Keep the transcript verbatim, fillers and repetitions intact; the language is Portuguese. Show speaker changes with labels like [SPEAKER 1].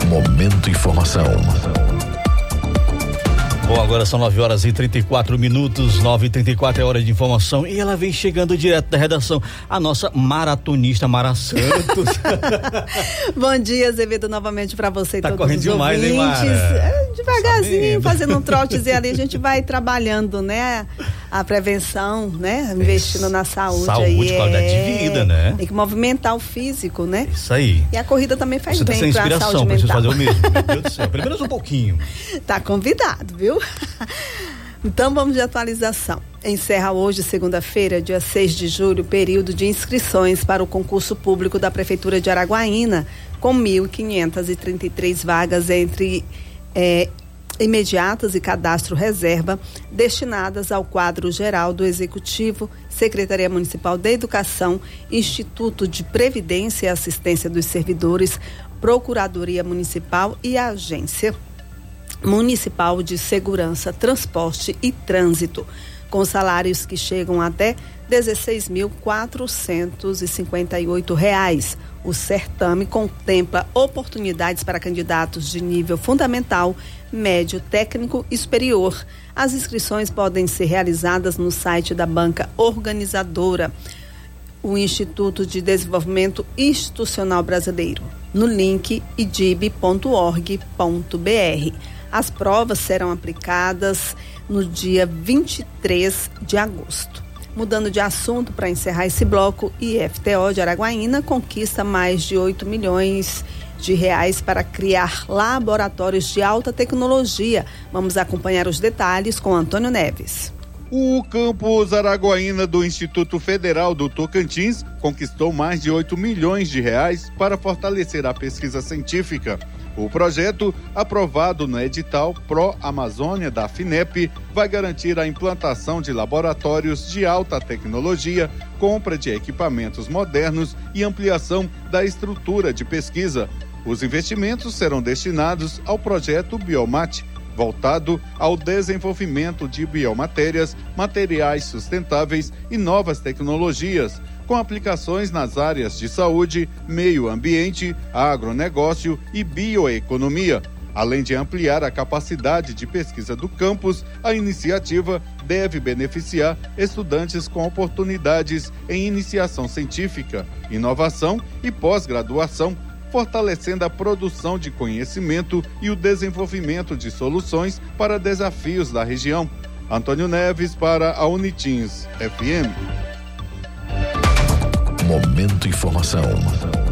[SPEAKER 1] Momento Informação.
[SPEAKER 2] Bom, agora são nove horas e trinta e quatro minutos, nove e trinta e quatro é hora de informação e ela vem chegando direto da redação, a nossa maratonista Mara Santos.
[SPEAKER 3] Bom dia, Azevedo, novamente para você e
[SPEAKER 2] tá
[SPEAKER 3] todos os ouvintes. Tá correndo demais, hein, Mara? É, devagarzinho, fazendo um trotezinho ali, a gente vai trabalhando, né? A prevenção, né? Investindo na saúde.
[SPEAKER 2] Saúde,
[SPEAKER 3] aí,
[SPEAKER 2] qualidade
[SPEAKER 3] é...
[SPEAKER 2] de vida, né?
[SPEAKER 3] Tem que movimentar o físico, né?
[SPEAKER 2] Isso aí.
[SPEAKER 3] E a corrida também faz
[SPEAKER 2] você
[SPEAKER 3] bem
[SPEAKER 2] tá sem
[SPEAKER 3] pra saúde mental.
[SPEAKER 2] preciso fazer o mesmo, meu Deus do céu, pelo menos um pouquinho.
[SPEAKER 3] Tá convidado, viu? Então vamos de atualização. Encerra hoje, segunda-feira, dia seis de julho, o período de inscrições para o concurso público da Prefeitura de Araguaína, com mil quinhentas e trinta e três vagas entre é, imediatas e cadastro reserva, destinadas ao quadro geral do Executivo, Secretaria Municipal de Educação, Instituto de Previdência e Assistência dos Servidores, Procuradoria Municipal e Agência Municipal de Segurança, Transporte e Trânsito, com salários que chegam até dezesseis mil quatrocentos e cinquenta e oito reais. O certame contempla oportunidades para candidatos de nível fundamental, médio, técnico e superior. As inscrições podem ser realizadas no site da banca organizadora, o Instituto de Desenvolvimento Institucional Brasileiro, no link i d i b ponto org ponto b r. As provas serão aplicadas no dia vinte e três de agosto. Mudando de assunto para encerrar esse bloco, I F T O de Araguaína conquista mais de oito milhões de reais para criar laboratórios de alta tecnologia. Vamos acompanhar os detalhes com Antônio Neves.
[SPEAKER 4] O campus Araguaína do Instituto Federal do Tocantins conquistou mais de oito milhões de reais para fortalecer a pesquisa científica. O projeto, aprovado no edital Pro Amazônia da FINEP, vai garantir a implantação de laboratórios de alta tecnologia, compra de equipamentos modernos e ampliação da estrutura de pesquisa. Os investimentos serão destinados ao projeto Biomate, voltado ao desenvolvimento de biomatérias, materiais sustentáveis e novas tecnologias, com aplicações nas áreas de saúde, meio ambiente, agronegócio e bioeconomia. Além de ampliar a capacidade de pesquisa do campus, a iniciativa deve beneficiar estudantes com oportunidades em iniciação científica, inovação e pós-graduação, fortalecendo a produção de conhecimento e o desenvolvimento de soluções para desafios da região. Antônio Neves para a Unitins F M.
[SPEAKER 1] Momento Informação.